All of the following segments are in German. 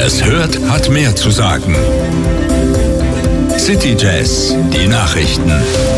Wer es hört, hat mehr zu sagen. City Jazz, die Nachrichten.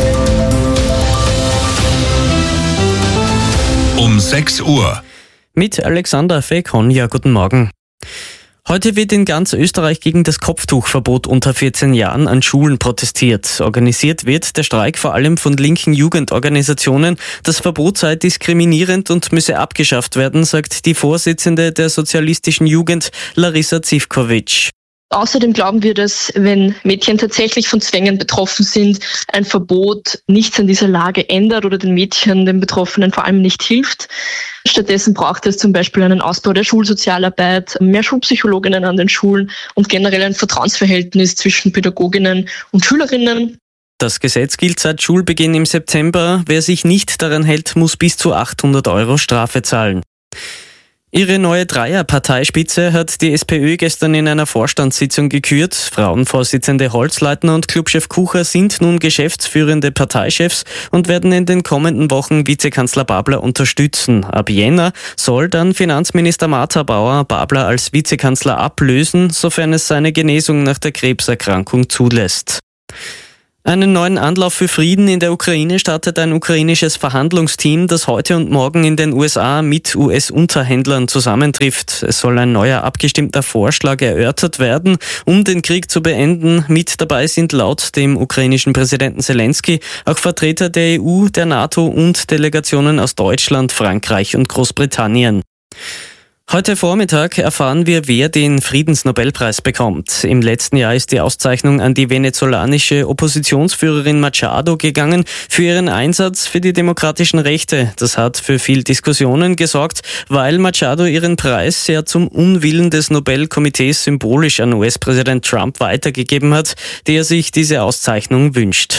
Um 6 Uhr. Mit Alexander Fekon, ja, guten Morgen. Heute wird in ganz Österreich gegen das Kopftuchverbot unter 14 Jahren an Schulen protestiert. Organisiert wird der Streik vor allem von linken Jugendorganisationen. Das Verbot sei diskriminierend und müsse abgeschafft werden, sagt die Vorsitzende der sozialistischen Jugend, Larissa Zivkovic. Außerdem glauben wir, dass wenn Mädchen tatsächlich von Zwängen betroffen sind, ein Verbot nichts an dieser Lage ändert oder den Mädchen, den Betroffenen vor allem nicht hilft. Stattdessen braucht es zum Beispiel einen Ausbau der Schulsozialarbeit, mehr Schulpsychologinnen an den Schulen und generell ein Vertrauensverhältnis zwischen Pädagoginnen und Schülerinnen. Das Gesetz gilt seit Schulbeginn im September. Wer sich nicht daran hält, muss bis zu 800 € Strafe zahlen. Ihre neue Dreierparteispitze hat die SPÖ gestern in einer Vorstandssitzung gekürt. Frauenvorsitzende Holzleitner und Clubchef Kucher sind nun geschäftsführende Parteichefs und werden in den kommenden Wochen Vizekanzler Babler unterstützen. Ab Jänner soll dann Finanzminister Martha Bauer Babler als Vizekanzler ablösen, sofern es seine Genesung nach der Krebserkrankung zulässt. Einen neuen Anlauf für Frieden in der Ukraine startet ein ukrainisches Verhandlungsteam, das heute und morgen in den USA mit US-Unterhändlern zusammentrifft. Es soll ein neuer abgestimmter Vorschlag erörtert werden, um den Krieg zu beenden. Mit dabei sind laut dem ukrainischen Präsidenten Zelensky auch Vertreter der EU, der NATO und Delegationen aus Deutschland, Frankreich und Großbritannien. Heute Vormittag erfahren wir, wer den Friedensnobelpreis bekommt. Im letzten Jahr ist die Auszeichnung an die venezolanische Oppositionsführerin Machado gegangen für ihren Einsatz für die demokratischen Rechte. Das hat für viel Diskussionen gesorgt, weil Machado ihren Preis ja zum Unwillen des Nobelkomitees symbolisch an US-Präsident Trump weitergegeben hat, der sich diese Auszeichnung wünscht.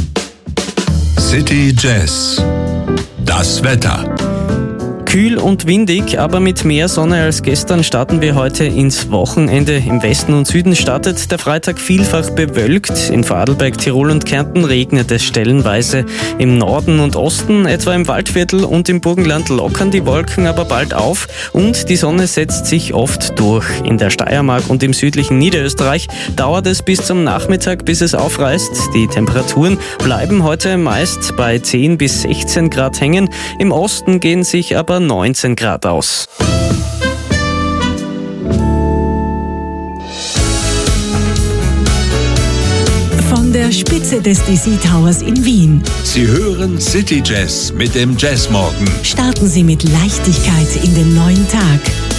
City Jazz, das Wetter. Kühl und windig, aber mit mehr Sonne als gestern starten wir heute ins Wochenende. Im Westen und Süden startet der Freitag vielfach bewölkt. In Vorarlberg, Tirol und Kärnten regnet es stellenweise. Im Norden und Osten, etwa im Waldviertel und im Burgenland, lockern die Wolken aber bald auf und die Sonne setzt sich oft durch. In der Steiermark und im südlichen Niederösterreich dauert es bis zum Nachmittag, bis es aufreißt. Die Temperaturen bleiben heute meist bei 10 bis 16 Grad hängen. Im Osten gehen sich aber 19 Grad aus. Von der Spitze des DC Towers in Wien. Sie hören City Jazz mit dem Jazzmorgen. Starten Sie mit Leichtigkeit in den neuen Tag.